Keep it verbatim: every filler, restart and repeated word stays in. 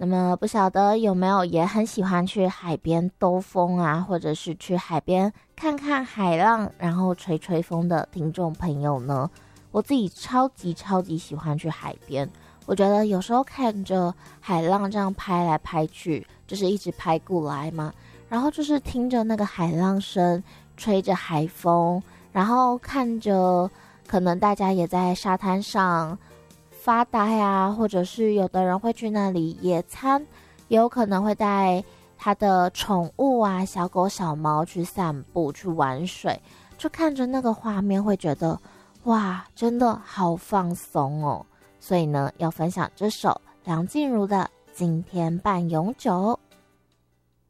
那么不晓得有没有也很喜欢去海边兜风啊，或者是去海边看看海浪，然后吹吹风的听众朋友呢？我自己超级超级喜欢去海边，我觉得有时候看着海浪这样拍来拍去，就是一直拍过来嘛，然后就是听着那个海浪声，吹着海风，然后看着可能大家也在沙滩上发呆啊，或者是有的人会去那里野餐，也有可能会带他的宠物啊，小狗小猫去散步去玩水，就看着那个画面会觉得哇，真的好放松哦。所以呢，要分享这首梁静茹的《今天半永久》。